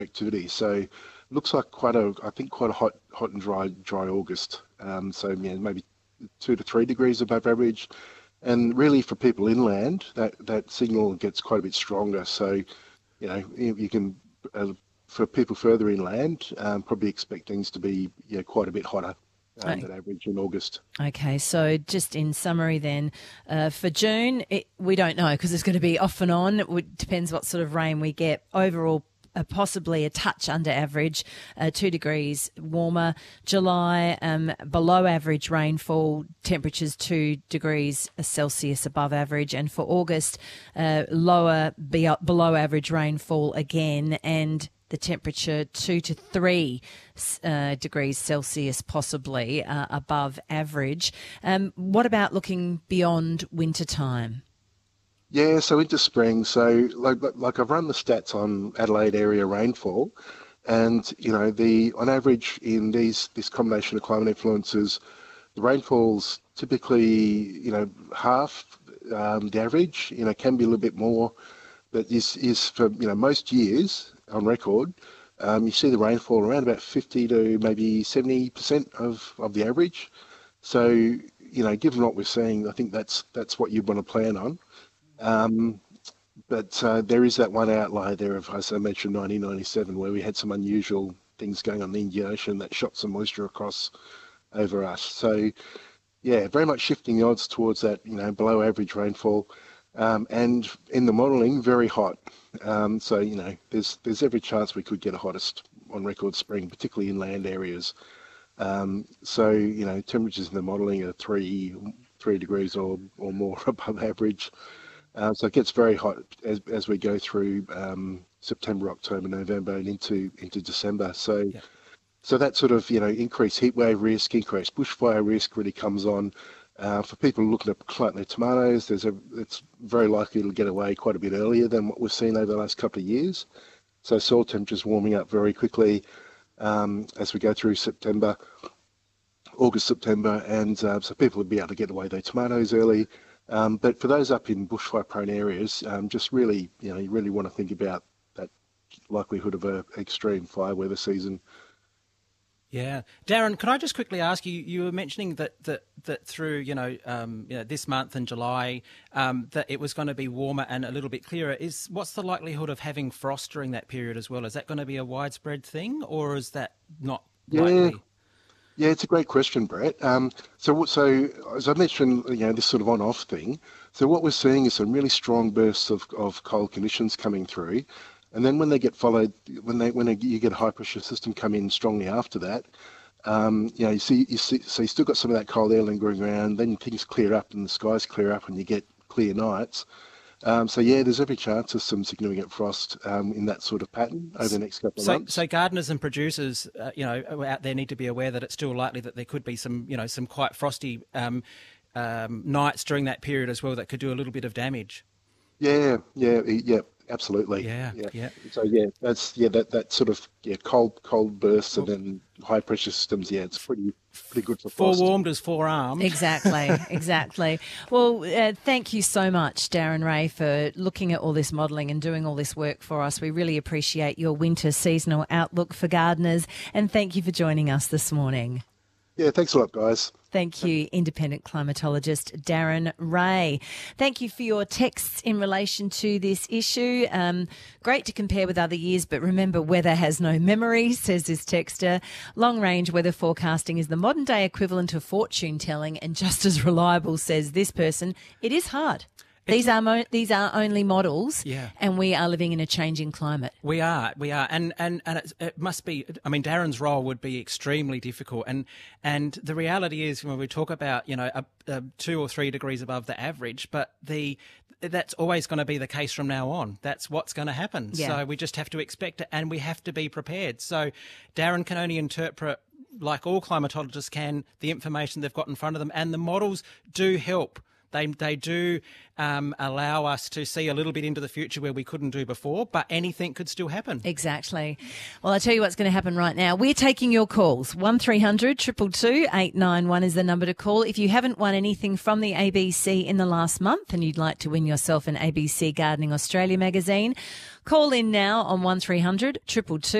activity. So looks like I think quite a hot and dry August. So yeah, maybe 2 to 3 degrees above average. And really for people inland, that signal gets quite a bit stronger. So, you can, for people further inland, probably expect things to be quite a bit hotter O- than average in August. Okay, so just in summary then, for June, we don't know because it's going to be off and on. It depends what sort of rain we get. Overall, possibly a touch under average, 2 degrees warmer. July, below average rainfall, temperatures 2 degrees Celsius above average. And for August, below average rainfall again, and the temperature 2 to 3 degrees Celsius possibly above average. What about looking beyond winter time? Yeah, so into spring. So like I've run the stats on Adelaide area rainfall, and the on average in this combination of climate influences, the rainfall's typically half the average. Can be a little bit more, but is for most years on record. You see the rainfall around about 50 to maybe 70% of the average. So given what we're seeing, I think that's what you'd want to plan on. Um, but there is that one outlier there of, as I mentioned, 1997, where we had some unusual things going on in the Indian Ocean that shot some moisture across over us. So yeah, very much shifting the odds towards that, below average rainfall. And in the modelling, very hot. So there's every chance we could get a hottest on record spring, particularly in land areas. So temperatures in the modelling are 3 degrees or more above average. So it gets very hot as we go through September, October, November, and into December. So Yeah. so that sort of increased heat wave risk, increased bushfire risk really comes on. For people looking at planting their tomatoes, it's very likely to get away quite a bit earlier than what we've seen over the last couple of years. So soil temperatures warming up very quickly as we go through August, September, and so people will be able to get away their tomatoes early. But for those up in bushfire-prone areas, just really, you really want to think about that likelihood of a extreme fire weather season. Yeah, Darren, could I just quickly ask you? You were mentioning that through this month and July, that it was going to be warmer and a little bit clearer. What's the likelihood of having frost during that period as well? Is that going to be a widespread thing, or is that not Yeah, likely? yeah, it's a great question, Brett. So as I mentioned, this sort of on-off thing. So what we're seeing is some really strong bursts of cold conditions coming through, and then when they get followed, you get a high pressure system come in strongly after that. So you still got some of that cold air lingering around. Then things clear up and the skies clear up, and you get clear nights. So yeah, there's every chance of some significant frost in that sort of pattern over the next couple of So months. gardeners and producers, out there need to be aware that it's still likely that there could be some quite frosty nights during that period as well that could do a little bit of damage. Yeah, absolutely. Yeah, Yeah. yeah. So yeah, that sort of cold bursts and Well, then high pressure systems. Yeah, it's pretty good for frost. forewarned is forearmed. Exactly, exactly. Well, thank you so much, Darren Ray, for looking at all this modelling and doing all this work for us. We really appreciate your winter seasonal outlook for gardeners, and thank you for joining us this morning. Yeah, thanks a lot, guys. Thank you, independent climatologist Darren Ray. Thank you for your texts in relation to this issue. Great to compare with other years, but remember, weather has no memory, says this texter. Long-range weather forecasting is the modern-day equivalent of fortune telling and just as reliable, says this person. It is hard. These are only models, Yeah. and we are living in a changing climate. We are, and it must be. I mean, Darren's role would be extremely difficult, and the reality is when we talk about a 2 or 3 degrees above the average, but that's always going to be the case from now on. That's what's going to happen. Yeah. So we just have to expect it, and we have to be prepared. So Darren can only interpret, like all climatologists can, the information they've got in front of them, and the models do help. they do allow us to see a little bit into the future where we couldn't do before, but anything could still happen. Exactly. Well, I'll tell you what's going to happen right now. We're taking your calls. 1300 222 891 is the number to call. If you haven't won anything from the ABC in the last month and you'd like to win yourself an ABC Gardening Australia magazine, call in now on 1300 222